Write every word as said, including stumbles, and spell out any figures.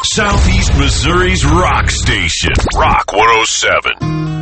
Southeast Missouri's rock station, Rock one oh seven.